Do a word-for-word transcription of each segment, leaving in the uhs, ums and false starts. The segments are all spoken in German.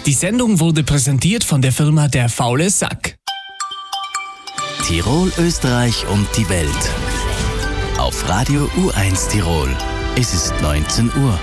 Die Sendung wurde präsentiert von der Firma Der faule Sack. Tirol, Österreich und die Welt. Auf Radio U eins Tirol. Es ist neunzehn Uhr.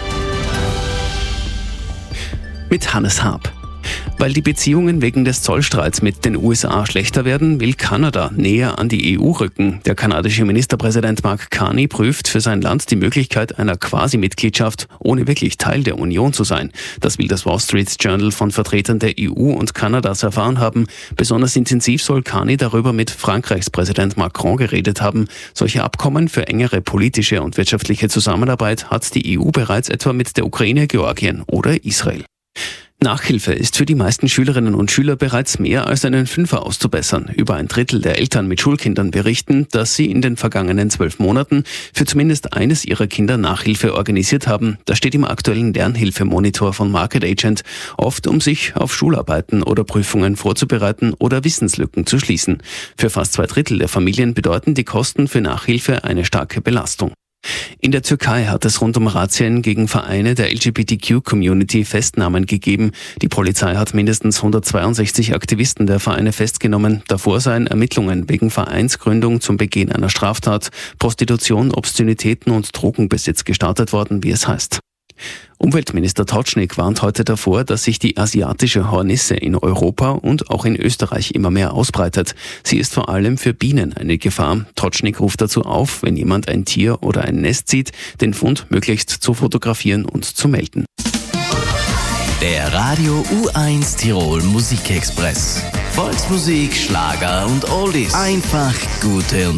Mit Hannes Haab. Weil die Beziehungen wegen des Zollstreits mit den U S A schlechter werden, will Kanada näher an die E U rücken. Der kanadische Ministerpräsident Mark Carney prüft für sein Land die Möglichkeit einer Quasi-Mitgliedschaft, ohne wirklich Teil der Union zu sein. Das will das Wall Street Journal von Vertretern der E U und Kanadas erfahren haben. Besonders intensiv soll Carney darüber mit Frankreichs Präsident Macron geredet haben. Solche Abkommen für engere politische und wirtschaftliche Zusammenarbeit hat die E U bereits etwa mit der Ukraine, Georgien oder Israel. Nachhilfe ist für die meisten Schülerinnen und Schüler bereits mehr als einen Fünfer auszubessern. Über ein Drittel der Eltern mit Schulkindern berichten, dass sie in den vergangenen zwölf Monaten für zumindest eines ihrer Kinder Nachhilfe organisiert haben. Das steht im aktuellen Lernhilfemonitor von Market Agent, oft um sich auf Schularbeiten oder Prüfungen vorzubereiten oder Wissenslücken zu schließen. Für fast zwei Drittel der Familien bedeuten die Kosten für Nachhilfe eine starke Belastung. In der Türkei hat es rund um Razzien gegen Vereine der L G B T Q-Community Festnahmen gegeben. Die Polizei hat mindestens hundertzweiundsechzig Aktivisten der Vereine festgenommen. Davor seien Ermittlungen wegen Vereinsgründung zum Begehen einer Straftat, Prostitution, Obszönitäten und Drogenbesitz gestartet worden, wie es heißt. Umweltminister Totschnig warnt heute davor, dass sich die asiatische Hornisse in Europa und auch in Österreich immer mehr ausbreitet. Sie ist vor allem für Bienen eine Gefahr. Totschnig ruft dazu auf, wenn jemand ein Tier oder ein Nest sieht, den Fund möglichst zu fotografieren und zu melden. Der Radio U eins Tirol Musikexpress. Volksmusik, Schlager und Oldies. Einfach gute und